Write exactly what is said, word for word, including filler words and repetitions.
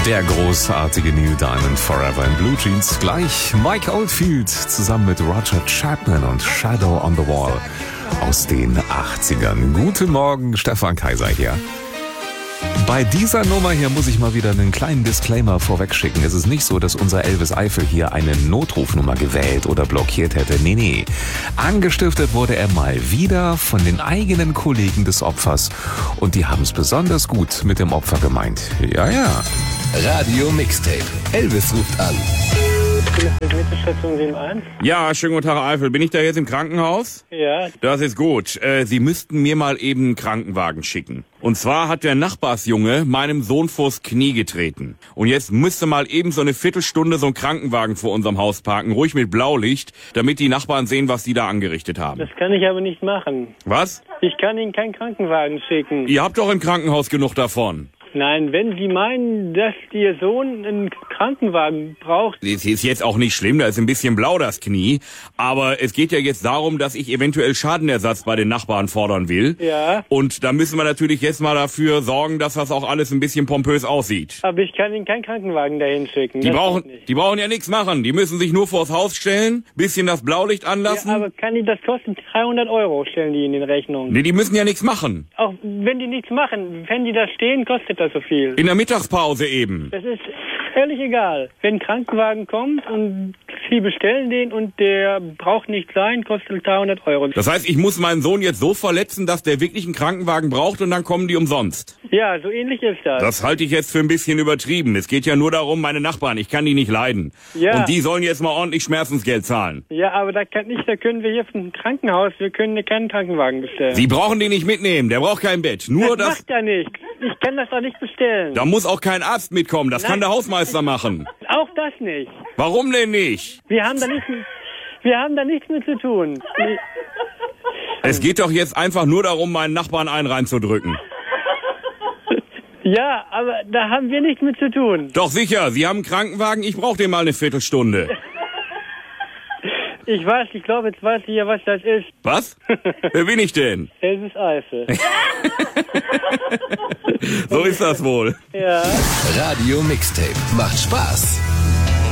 Der großartige Neil Diamond Forever in Blue Jeans. Gleich Mike Oldfield zusammen mit Roger Chapman und Shadow on the Wall aus den achtzigern. Guten Morgen, Stefan Kaiser hier. Bei dieser Nummer hier muss ich mal wieder einen kleinen Disclaimer vorwegschicken. Es ist nicht so, dass unser Elvis Eifel hier eine Notrufnummer gewählt oder blockiert hätte. Nee, nee. Angestiftet wurde er mal wieder von den eigenen Kollegen des Opfers. Und die haben es besonders gut mit dem Opfer gemeint. Ja, ja. Radio Mixtape. Elvis ruft an. Station sieben eins. Ja, schönen guten Tag, Herr Eifel. Bin ich da jetzt im Krankenhaus? Ja. Das ist gut. Äh, Sie müssten mir mal eben einen Krankenwagen schicken. Und zwar hat der Nachbarsjunge meinem Sohn vors Knie getreten. Und jetzt müsste mal eben so eine Viertelstunde so ein Krankenwagen vor unserem Haus parken, ruhig mit Blaulicht, damit die Nachbarn sehen, was die da angerichtet haben. Das kann ich aber nicht machen. Was? Ich kann Ihnen keinen Krankenwagen schicken. Ihr habt doch im Krankenhaus genug davon. Nein, wenn Sie meinen, dass Ihr Sohn einen Krankenwagen braucht... Es ist jetzt auch nicht schlimm, da ist ein bisschen blau das Knie. Aber es geht ja jetzt darum, dass ich eventuell Schadenersatz bei den Nachbarn fordern will. Ja. Und da müssen wir natürlich jetzt mal dafür sorgen, dass das auch alles ein bisschen pompös aussieht. Aber ich kann Ihnen keinen Krankenwagen dahin schicken. Die Das brauchen, geht nicht. die brauchen ja nichts machen. Die müssen sich nur vors Haus stellen, bisschen das Blaulicht anlassen. Ja, aber kann die, das kostet dreihundert Euro, stellen die in den Rechnungen. Nee, die müssen ja nichts machen. Auch wenn die nichts machen, wenn die da stehen, kostet das so viel. In der Mittagspause eben. Das ist völlig egal. Wenn ein Krankenwagen kommt und Sie bestellen den und der braucht nicht sein, kostet dreihundert Euro. Das heißt, ich muss meinen Sohn jetzt so verletzen, dass der wirklich einen Krankenwagen braucht und dann kommen die umsonst. Ja, so ähnlich ist das. Das halte ich jetzt für ein bisschen übertrieben. Es geht ja nur darum, meine Nachbarn, ich kann die nicht leiden. Ja. Und die sollen jetzt mal ordentlich Schmerzensgeld zahlen. Ja, aber da kann nicht, da können wir hier vom Krankenhaus, wir können keinen Krankenwagen bestellen. Sie brauchen den nicht mitnehmen, der braucht kein Bett. Nur das das... macht er nicht. Ich kann das doch nicht bestellen. Da muss auch kein Arzt mitkommen, das Nein. kann der Hausmeister machen. Auch das nicht. Warum denn nicht? Wir haben da nichts, wir haben da nichts mit zu tun. Es geht doch jetzt einfach nur darum, meinen Nachbarn einen reinzudrücken. Ja, aber da haben wir nichts mit zu tun. Doch sicher, Sie haben einen Krankenwagen, ich brauche den mal eine Viertelstunde. Ich weiß, ich glaube, jetzt weiß ich ja, was das ist. Was? Wer bin ich denn? Elvis Eifel. So ist das wohl. Ja. Radio Mixtape. Macht Spaß.